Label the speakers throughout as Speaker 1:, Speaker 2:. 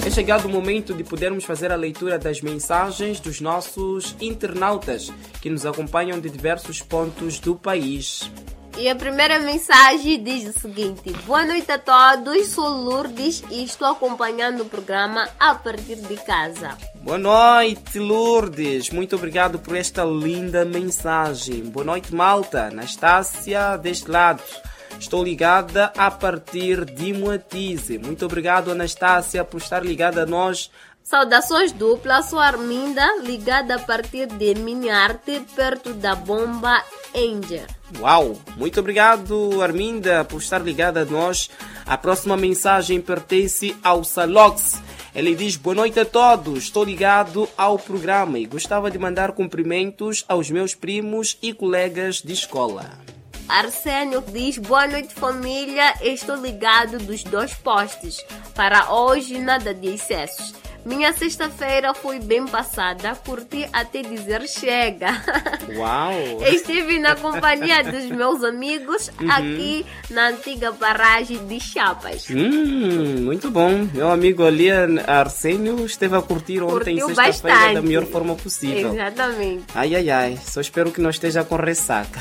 Speaker 1: É chegado o momento de podermos fazer a leitura das mensagens dos nossos internautas que nos acompanham de diversos pontos do país.
Speaker 2: E a primeira mensagem diz o seguinte: boa noite a todos, sou Lourdes e estou acompanhando o programa a partir de casa.
Speaker 1: Boa noite, Lourdes. Muito obrigado por esta linda mensagem. Boa noite, malta. Anastácia, deste lado. Estou ligada a partir de Moatize. Muito obrigado, Anastácia, por estar ligada a nós.
Speaker 2: Saudações duplas, sou Arminda, ligada a partir de Miniarte, perto da Bomba Angel.
Speaker 1: Uau! Muito obrigado, Arminda, por estar ligada a nós. A próxima mensagem pertence ao Salox. Ele diz: boa noite a todos, estou ligado ao programa e gostava de mandar cumprimentos aos meus primos e colegas de escola.
Speaker 2: Arsênio diz: boa noite família, estou ligado dos 2 postes. Para hoje nada de excessos. Minha sexta-feira foi bem passada, curti até dizer chega.
Speaker 1: Uau!
Speaker 2: Estive na companhia dos meus amigos aqui na antiga barragem de Chapas.
Speaker 1: Muito bom. Meu amigo ali, Arsênio, esteve a curtir ontem, sexta-feira, da melhor forma possível.
Speaker 2: Exatamente.
Speaker 1: Ai. Só espero que não esteja com ressaca.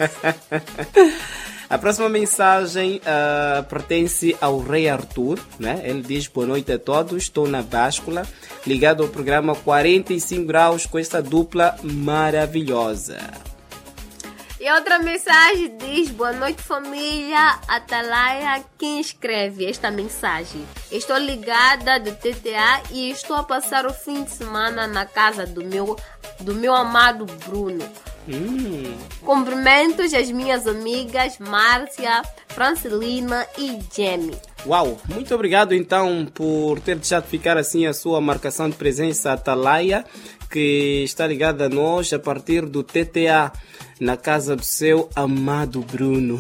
Speaker 1: A próxima mensagem pertence ao Rei Arthur, né? Ele diz: boa noite a todos, estou na báscula, ligado ao programa 45 graus com essa dupla maravilhosa.
Speaker 2: E outra mensagem diz: boa noite família, Atalaia, quem escreve esta mensagem. Estou ligada do TTA e estou a passar o fim de semana na casa do meu amado Bruno. Cumprimentos às minhas amigas Márcia, Francelina e Jenny.
Speaker 1: Uau, muito obrigado então por ter deixado ficar assim a sua marcação de presença, Atalaia, que está ligada a nós a partir do TTA, na casa do seu amado Bruno.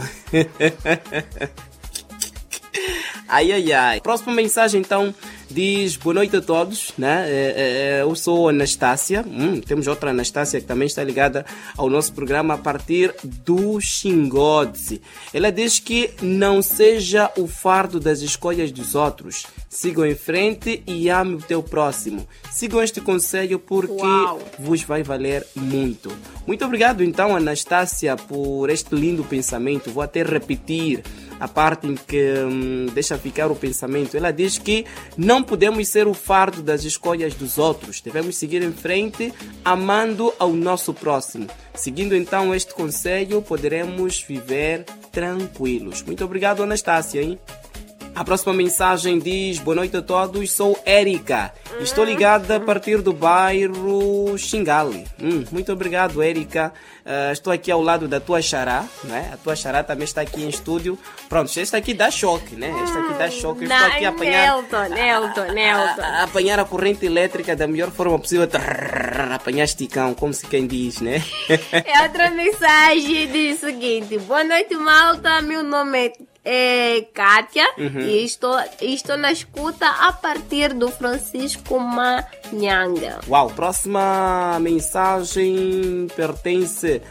Speaker 1: Ai. Próxima mensagem então diz: boa noite a todos, né? Eu sou Anastácia. Temos outra Anastácia que também está ligada ao nosso programa a partir do Xingodze. Ela diz que não seja o fardo das escolhas dos outros. Sigam em frente e ame o teu próximo. Sigam este conselho porque vos vai valer muito. Muito obrigado então, Anastácia, por este lindo pensamento. Vou até repetir a parte em que deixa ficar o pensamento. Ela diz que não podemos ser o fardo das escolhas dos outros. Devemos seguir em frente, amando ao nosso próximo. Seguindo então este conselho, poderemos viver tranquilos. Muito obrigado, Anastácia, hein? A próxima mensagem diz: boa noite a todos, sou Érica. Estou ligada a partir do bairro Xingali. Muito obrigado, Érica. Estou aqui ao lado da tua xará, né? A tua xará também está aqui em estúdio. Pronto, esta aqui dá choque, né? Esta aqui dá choque. Eu estou aqui a apanhar...
Speaker 2: Nelton.
Speaker 1: A apanhar a corrente elétrica da melhor forma possível. Apanhar esticão, como se quem diz, né?
Speaker 2: É outra mensagem diz o seguinte: boa noite, malta. Meu nome é Kátia e estou na escuta a partir do Francisco Manhanga.
Speaker 1: Uau, próxima mensagem pertence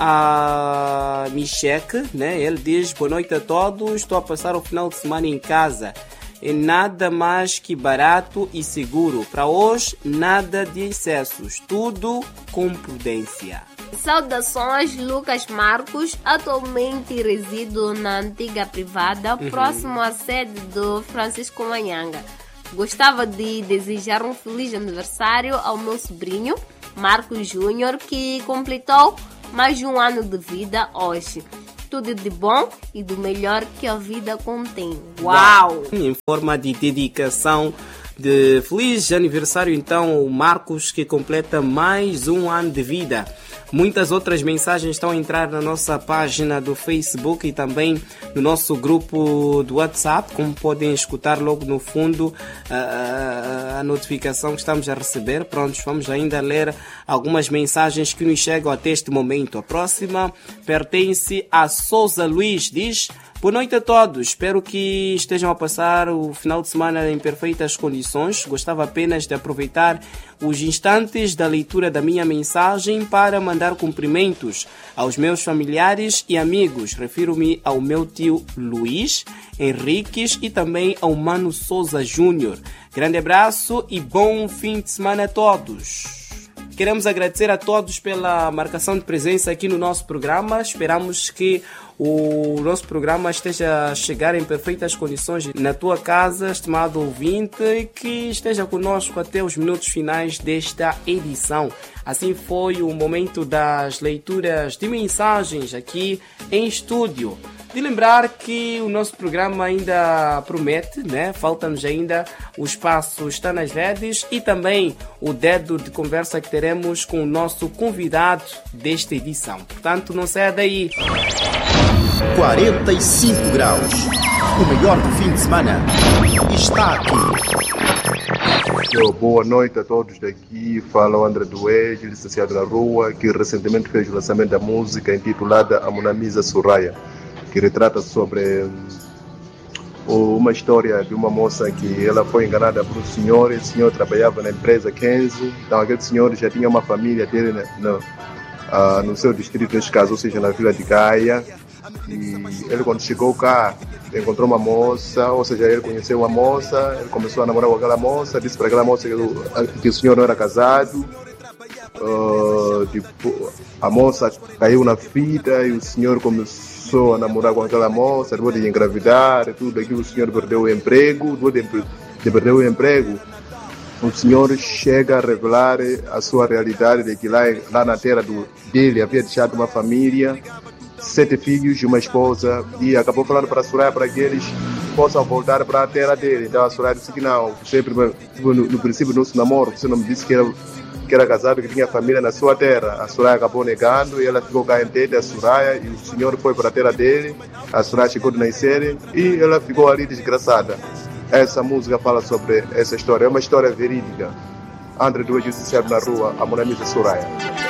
Speaker 1: a Michek, né? Ele diz: boa noite a todos, estou a passar o final de semana em casa. É nada mais que barato e seguro. Para hoje, nada de excessos, tudo com prudência.
Speaker 2: Saudações, Lucas Marcos. Atualmente resido na antiga privada, próximo à sede do Francisco Manhanga. Gostava de desejar um feliz aniversário ao meu sobrinho, Marcos Júnior, que completou mais de 1 ano de vida hoje. Tudo de bom e do melhor que a vida contém. Uau!
Speaker 1: Em forma de dedicação de feliz aniversário, então, o Marcos, que completa mais 1 ano de vida. Muitas outras mensagens estão a entrar na nossa página do Facebook e também no nosso grupo do WhatsApp. Como podem escutar logo no fundo a notificação que estamos a receber. Prontos, vamos ainda ler algumas mensagens que nos chegam até este momento. A próxima pertence a Souza Luiz. Diz: Boa noite a todos, espero que estejam a passar o final de semana em perfeitas condições. Gostava apenas de aproveitar os instantes da leitura da minha mensagem para mandar cumprimentos aos meus familiares e amigos. Refiro-me ao meu tio Luís Henriques e também ao Mano Souza Júnior. Grande abraço e bom fim de semana a todos. Queremos agradecer a todos pela marcação de presença aqui no nosso programa. Esperamos que o nosso programa esteja a chegar em perfeitas condições na tua casa, estimado ouvinte, e que esteja conosco até os minutos finais desta edição. Assim foi o momento das leituras de mensagens aqui em estúdio. De lembrar que o nosso programa ainda promete, né? Falta-nos ainda o espaço Está nas Redes e também o dedo de conversa que teremos com o nosso convidado desta edição. Portanto, não saia daí.
Speaker 3: 45 graus. O melhor do fim de semana está aqui.
Speaker 4: Boa noite a todos daqui. Fala o André Duege, licenciado na Rua, que recentemente fez o lançamento da música intitulada A Monamisa Soraya, que retrata sobre uma história de uma moça que ela foi enganada por um senhor. Esse senhor trabalhava na empresa Kenzo, então aquele senhor já tinha uma família dele no seu distrito, neste caso, ou seja, na vila de Gaia. E ele, quando chegou cá, encontrou uma moça, ou seja, ele conheceu uma moça, ele começou a namorar com aquela moça, disse para aquela moça que o senhor não era casado. A moça caiu na fita e o senhor começou a namorar com aquela moça, depois de engravidar, tudo aquilo, o senhor perdeu o emprego. Depois de perder o emprego, o senhor chega a revelar a sua realidade de que lá na terra dele havia deixado uma família, 7 filhos e uma esposa, e acabou falando para a Soraya para que eles possam voltar para a terra dele. Então a Soraya disse que não, sempre no princípio do nosso namoro, você não me disse que era casado, que tinha família na sua terra. A Soraya acabou negando e ela ficou cá em terra da Soraya, e o senhor foi para a terra dele. A Soraya chegou de nascer e ela ficou ali desgraçada. Essa música fala sobre essa história, é uma história verídica. André Duege, licenciado na Rua, A Monamisa Soraya.